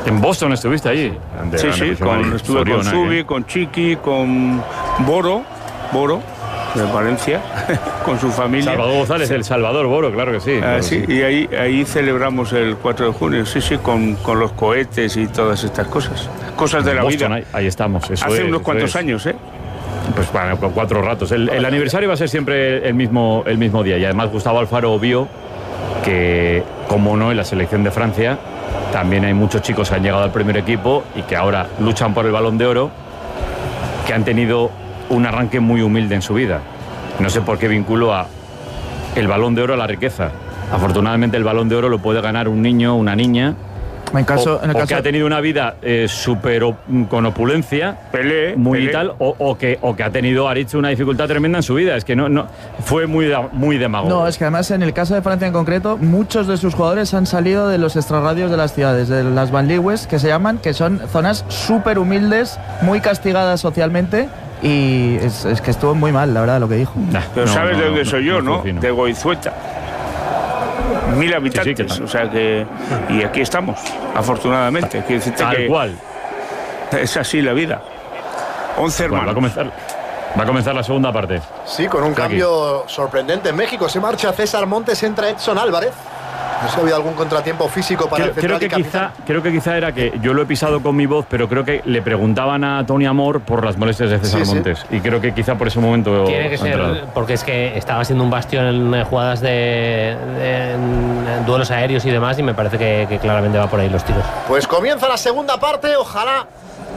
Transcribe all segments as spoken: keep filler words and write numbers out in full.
En Boston estuviste allí. De sí, sí, con, estuve Soriona, con Zubi, ¿eh? Con Chiqui, con Boro, Boro, de Valencia, con su familia. Salvador González, sí. El Salvador Boro, claro que sí. Ah, claro sí, sí. Y ahí, ahí celebramos el cuatro de junio, sí, sí, con, con los cohetes y todas estas cosas. Cosas de la Boston, vida. Ahí, ahí estamos. Eso Hace es, unos eso cuantos es. años, ¿eh? Pues para cuatro ratos. El, el aniversario va a ser siempre el mismo, el mismo día. Y además Gustavo Alfaro vio que, como no, en la selección de Francia también hay muchos chicos que han llegado al primer equipo y que ahora luchan por el Balón de Oro, que han tenido un arranque muy humilde en su vida. No sé por qué vinculo a el Balón de Oro a la riqueza. Afortunadamente el Balón de Oro lo puede ganar un niño, una niña, en caso, o, en el o caso... que ha tenido una vida eh, súper con opulencia, Pelé, muy Pelé. y tal, o, o, que, o que ha tenido Aritz una dificultad tremenda en su vida. Es que no, no fue muy, muy demagogo. No, es que además en el caso de Francia en concreto, muchos de sus jugadores han salido de los extrarradios de las ciudades, de las banlieues, que se llaman, que son zonas súper humildes, muy castigadas socialmente. Y es, es que estuvo muy mal, la verdad, lo que dijo. Nah, Pero no, sabes no, de dónde no, soy yo, ¿no? ¿no? De Goizueta. Mil habitantes, sí, sí, o sea que... Y aquí estamos, afortunadamente. Quiero decirte Tal que cual. Es así la vida. Once hermanos. Va a comenzar, va a comenzar la segunda parte. Sí, con un Aquí. cambio sorprendente en México. Se marcha César Montes, entra Edson Álvarez. No sé si ha habido algún contratiempo físico para creo, el central creo que y quizá Creo que quizá era que yo lo he pisado con mi voz, pero creo que le preguntaban a Tony Amor por las molestias de César sí, Montes. Sí. Y creo que quizá por ese momento... Tiene que ser, entrado. Porque es que estaba siendo un bastión en jugadas de, de en, en duelos aéreos y demás, y me parece que, que claramente va por ahí los tiros. Pues comienza la segunda parte, ojalá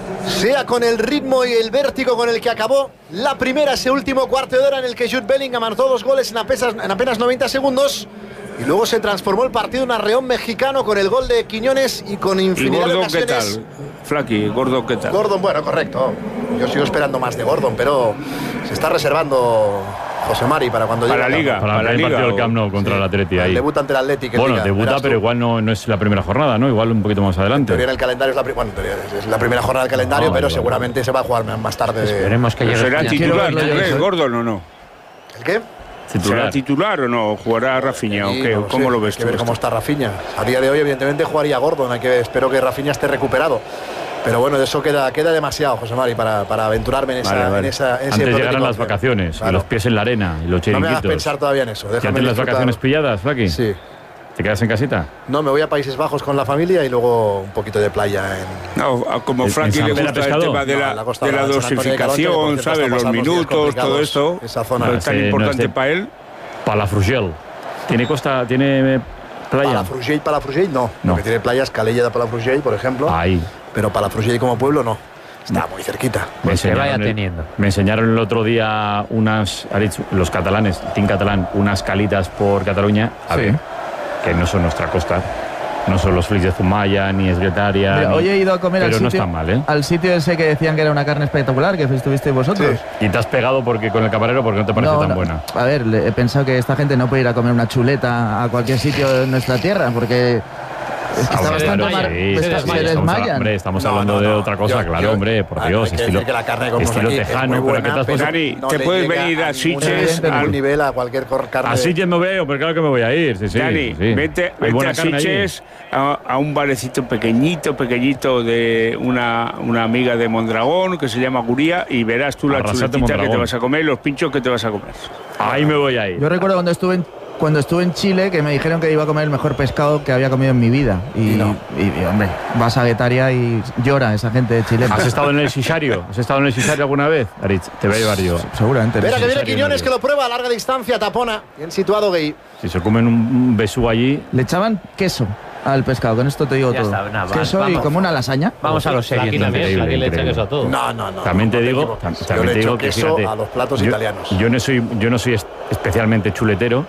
sea con el ritmo y el vértigo con el que acabó la primera, ese último cuarto de hora en el que Jude Bellingham anotó dos goles en apenas, en apenas noventa segundos. Y luego se transformó el partido en un arreón mexicano con el gol de Quiñones y con infinidad ¿Y Gordon, de ocasiones. qué tal? Flaky, Gordon, ¿qué tal? Gordon, bueno, correcto. Yo sigo esperando más de Gordon, pero se está reservando José Mari para cuando para llegue la Liga. Para, para el partido del Camp Nou contra sí. el Atleti. Ahí. Debuta ante el Atleti. Bueno, Liga, debuta, pero igual no, no es la primera jornada, ¿no? Igual un poquito más adelante. En el calendario es la, bueno, es la primera jornada del calendario, no, pero vale, seguramente vale. se va a jugar más tarde. Esperemos que llegue. ¿Será titular, ¿no? Gordon o no? ¿El qué? ¿Titular? ¿Será titular o no? ¿Jugará Rafinha o qué? No ¿Cómo sé, lo ves hay que tú? ver cómo está Rafinha. A día de hoy, evidentemente, jugaría Gordon. Hay que, espero que Rafinha esté recuperado. Pero bueno, de eso queda, queda demasiado, José Mari, para, para aventurarme en esa... Vale, vale. En esa en Antes llegarán las vacaciones, claro. Y los pies en la arena, y los chiringuitos. No me hagas pensar todavía en eso. ¿Ya tienes las vacaciones pilladas, Flaky? Sí. ¿Te quedas en casita? No, me voy a Países Bajos con la familia y luego un poquito de playa en... No, como Frankie le gusta el tema de la, no, la, de la dosificación, ¿sabes? Los minutos, todo esto. Esa zona no es tan importante no es de, para él. Palafrugell. ¿Tiene costa, tiene playa? Palafrugell, Palafrugell no. no. Lo que tiene playa es Calella de Palafrugell, por ejemplo. Ahí. Pero Palafrugell como pueblo no. Está muy cerquita. Me pues que vaya el, teniendo. Me enseñaron el otro día unas, los catalanes, Team Catalán, unas calitas por Cataluña, a sí. ver, que no son nuestra costa. No son los Flix de Zumaya, ni Esguetaria. Mira, ni... Hoy he ido a comer pero al no sitio, está mal, ¿eh? al sitio ese que decían que era una carne espectacular, que estuvisteis vosotros. Sí. Y te has pegado porque con el camarero porque no te parece no, tan no. buena. A ver, he pensado que esta gente no puede ir a comer una chuleta a cualquier sitio de nuestra tierra, porque... Es que ah, está bastante claro, mar... sí, se, sí, se sí, desmayan. Estamos, hombre, estamos no, hablando no, no. de otra cosa, yo, claro, yo, hombre, por Dios. Estilo, que la carne como estilo aquí tejano, pero ¿qué te has puesto? Dani, no te puedes venir a Sitges a un nivel a cualquier carne. A Sitges me veo, pero claro que me voy a ir. Sí, sí, Dani, sí. vete, vete a Sitges a, a un barecito pequeñito, pequeñito de una, una amiga de Mondragón que se llama Guría y verás tú la Arrasate chuletita Mondragón. que te vas a comer, los pinchos que te vas a comer. Ahí me voy a ir. Yo recuerdo cuando estuve en Cuando estuve en Chile, que me dijeron que iba a comer el mejor pescado que había comido en mi vida. Y, y, no. y, y hombre, vas a Guetaria y llora esa gente de Chile. ¿Has estado en el Sisario? ¿Has estado en el Sisario alguna vez, Aritz? Te voy a llevar yo. Seguramente. Espera que viene Quiñones, que lo prueba a larga distancia, tapona. Bien situado, Gay. Si se comen un besú allí... Le echaban queso al pescado, con esto te digo ya todo. Está, nah, queso vamos, y como una lasaña. Vamos a los serios. Aquí también, aquí le echan queso a todo. No, no, no. También no, te no digo, te también yo te le digo echo que queso fíjate, a los platos yo, italianos. Yo no soy, yo no soy especialmente chuletero.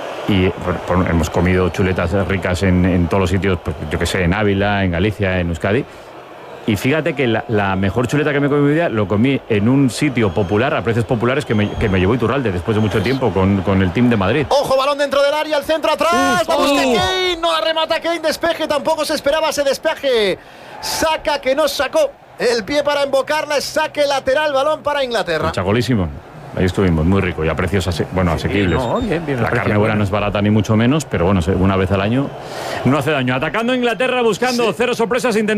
Y por, por, hemos comido chuletas ricas en, en todos los sitios, pues, yo que sé, en Ávila, en Galicia, en Euskadi. Y fíjate que la, la mejor chuleta que me he comido en mi vida lo comí en un sitio popular, a precios populares, que me, que me llevó Iturralde después de mucho tiempo con, con el team de Madrid. Ojo, balón dentro del área, el centro atrás. Uf, Vamos, uh. que Kane no la remata Kane, despeje, tampoco se esperaba ese despeje. Saca que no sacó el pie para invocarla, es saque lateral, balón para Inglaterra. Chagolísimo. Ahí estuvimos, muy rico y a precios ase bueno, asequibles. No, bien, bien, la carne buena no es barata ni mucho menos, pero bueno, una vez al año no hace daño. Atacando Inglaterra, buscando sí. cero sorpresas, intentando